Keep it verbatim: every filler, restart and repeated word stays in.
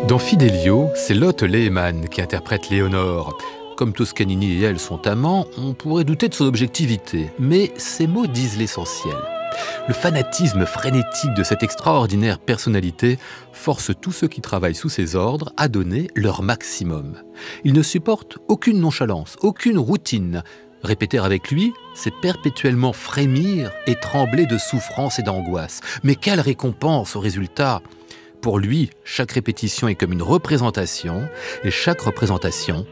Dans Fidelio, c'est Lotte Lehmann qui interprète Léonore. Comme Toscanini et elle sont amants, on pourrait douter de son objectivité, mais ces mots disent l'essentiel. Le fanatisme frénétique de cette extraordinaire personnalité force tous ceux qui travaillent sous ses ordres à donner leur maximum. Il ne supporte aucune nonchalance, aucune routine. Répéter avec lui, c'est perpétuellement frémir et trembler de souffrance et d'angoisse. Mais quelle récompense au résultat! Pour lui, chaque répétition est comme une représentation, et chaque représentation